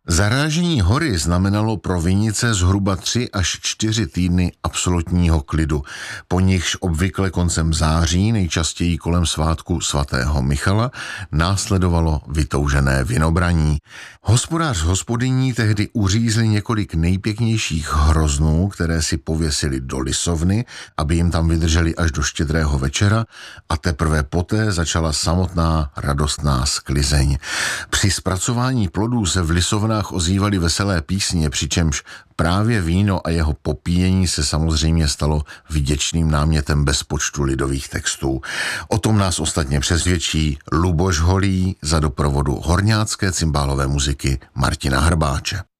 Zarážení hory znamenalo pro vinice zhruba 3 až 4 týdny absolutního klidu. Po nichž obvykle koncem září, nejčastěji kolem svátku svatého Michala, následovalo vytoužené vinobraní. Hospodář hospodyní tehdy uřízli několik nejpěknějších hroznů, které si pověsili do lisovny, aby jim tam vydrželi až do Štědrého večera, a teprve poté začala samotná radostná sklizeň. Při zpracování plodů se v lisovnách ozývaly veselé písně, přičemž právě víno a jeho popíjení se samozřejmě stalo vděčným námětem bezpočtu lidových textů. O tom nás ostatně přesvědčí Luboš Holý za doprovodu horňácké cymbálové muziky Martina Hrbáče.